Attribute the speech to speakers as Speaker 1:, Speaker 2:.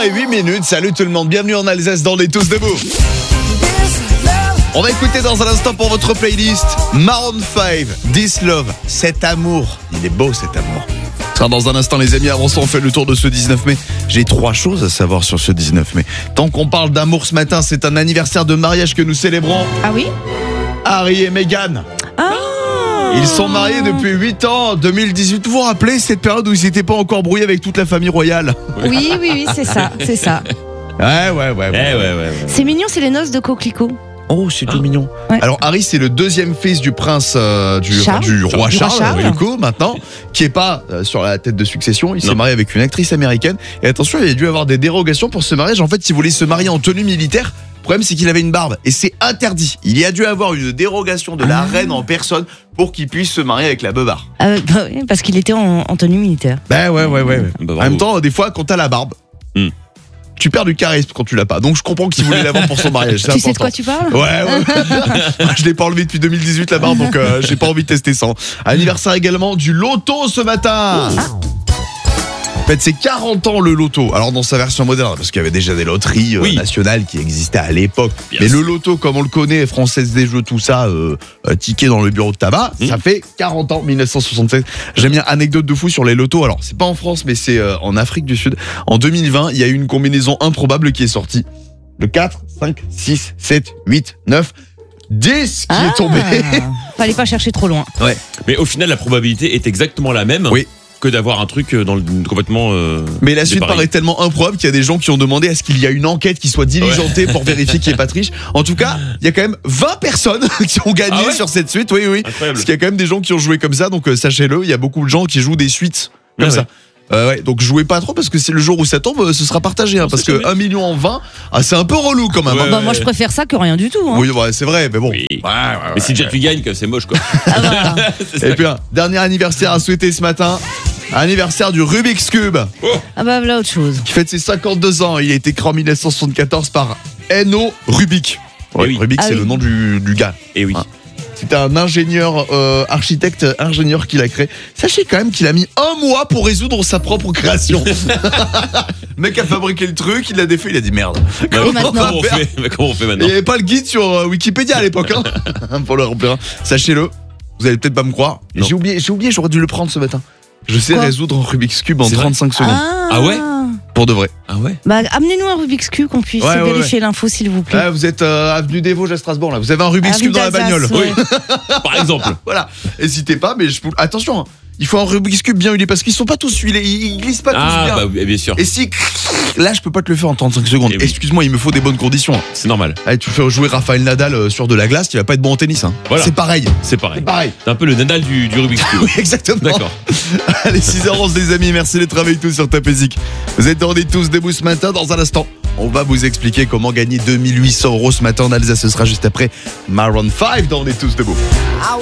Speaker 1: 6h08. Salut tout le monde, bienvenue en Alsace dans les Tous Debout. On va écouter dans un instant pour votre playlist Maroon 5, This Love, cet amour. Il est beau cet amour. Ce sera dans un instant les amis, avant ça on fait le tour de ce 19 mai. J'ai 3 choses à savoir sur ce 19 mai. Tant qu'on parle d'amour ce matin, c'est un anniversaire de mariage que nous célébrons.
Speaker 2: Ah oui ?
Speaker 1: Harry et Meghan. Ils sont mariés depuis 8 ans, 2018. Vous vous rappelez cette période où ils n'étaient pas encore brouillés avec toute la famille royale ?
Speaker 2: Oui, c'est ça.
Speaker 1: Ouais.
Speaker 2: C'est mignon, c'est les noces de coquelicot.
Speaker 1: Oh, c'est tout mignon.
Speaker 2: Ouais.
Speaker 1: Alors Harry, c'est le deuxième fils du prince du roi Charles, du coup, maintenant, qui est pas sur la tête de succession. Il s'est marié avec une actrice américaine. Et attention, il a dû avoir des dérogations pour ce mariage. En fait, s'il voulait se marier en tenue militaire, le problème c'est qu'il avait une barbe et c'est interdit. Il y a dû avoir une dérogation de la reine en personne pour qu'il puisse se marier avec la beubare.
Speaker 2: Oui, parce qu'il était en tenue militaire.
Speaker 1: Ouais.
Speaker 3: Bah,
Speaker 1: En même temps, des fois, quand t'as la barbe, tu perds du charisme quand tu l'as pas. Donc je comprends qu'il voulait l'avoir pour son mariage. C'est
Speaker 2: Tu sais de
Speaker 1: important.
Speaker 2: quoi tu parles ?
Speaker 1: Ouais. Je l'ai pas enlevé depuis 2018 la barbe, donc j'ai pas envie de tester ça. Anniversaire également du loto ce matin. En fait, c'est 40 ans le loto. Alors dans sa version moderne, parce qu'il y avait déjà des loteries nationales qui existaient à l'époque. Mais le loto, comme on le connaît, Française des Jeux, tout ça, ticket dans le bureau de tabac, ça fait 40 ans, 1976. J'aime bien anecdote de fou sur les lotos. Alors c'est pas en France, mais c'est en Afrique du Sud. En 2020, il y a eu une combinaison improbable qui est sortie. Le 4, 5, 6, 7, 8, 9... 10 qui est tombé.
Speaker 2: Fallait pas chercher trop loin.
Speaker 1: Ouais.
Speaker 3: Mais au final, la probabilité est exactement la même que d'avoir un truc dans le complètement.
Speaker 1: Mais la suite
Speaker 3: pareil.
Speaker 1: paraît tellement improbable qu'il y a des gens qui ont demandé à ce qu'il y a une enquête qui soit diligentée pour vérifier qu'il n'y ait pas de triche. En tout cas, il y a quand même 20 personnes qui ont gagné sur cette suite. Oui.
Speaker 3: Incroyable.
Speaker 1: Parce qu'il y a quand même des gens qui ont joué comme ça. Donc sachez-le, il y a beaucoup de gens qui jouent des suites comme ça. Donc jouez pas trop parce que c'est le jour où ça tombe, ce sera partagé. Parce que 1 million en 20, c'est un peu relou quand même.
Speaker 2: Moi je préfère ça que rien du tout.
Speaker 1: Oui, c'est vrai, mais bon.
Speaker 3: Oui. Mais si déjà tu gagnes, c'est moche quoi.
Speaker 1: Et puis un dernier anniversaire à souhaiter ce matin. Anniversaire du Rubik's Cube.
Speaker 2: Voilà autre chose.
Speaker 1: Qui fête ses 52 ans. Il a été créé en 1974 par Enno Rubik. Rubik, c'est le nom du gars.
Speaker 3: Et oui.
Speaker 1: C'était un ingénieur, ingénieur qui l'a créé. Sachez quand même qu'il a mis 1 mois pour résoudre sa propre création. Le mec a fabriqué le truc, il l'a défait, il a dit merde.
Speaker 3: Comment on fait maintenant
Speaker 1: Il n'y avait pas le guide sur Wikipédia à l'époque, pour le remplir. Sachez-le, vous allez peut-être pas me croire. J'ai oublié, j'aurais dû le prendre ce matin. Je sais résoudre un Rubik's Cube en 35 secondes.
Speaker 3: Ah ouais ?
Speaker 1: Pour de vrai.
Speaker 3: Ah ouais ?
Speaker 2: Amenez-nous un Rubik's Cube qu'on puisse vérifier l'info s'il vous plaît.
Speaker 1: Vous êtes avenue des Vosges à Strasbourg là. Vous avez un Rubik's Cube dans la bagnole.
Speaker 3: Oui. Par exemple.
Speaker 1: Voilà. N'hésitez pas, mais attention. Il faut un Rubik's Cube bien huilé parce qu'ils sont pas tous huilés, ils glissent pas tous bien.
Speaker 3: Bien sûr.
Speaker 1: Et si là je peux pas te le faire en 35 secondes. Excuse-moi, il me faut des bonnes conditions.
Speaker 3: C'est normal.
Speaker 1: Allez, tu fais jouer Rafael Nadal sur de la glace, tu vas pas être bon en tennis.
Speaker 3: Voilà.
Speaker 1: C'est pareil.
Speaker 3: C'est un peu le Nadal du Rubik's Cube.
Speaker 1: Oui, exactement.
Speaker 3: D'accord.
Speaker 1: Allez, 6h11 les amis, merci d'être avec nous sur Tapésique. Vous êtes dans des Tous Debout ce matin. Dans un instant, on va vous expliquer comment gagner 2800 € ce matin en Alsace. Ce sera juste après Maroon 5 dans des Tous Debout.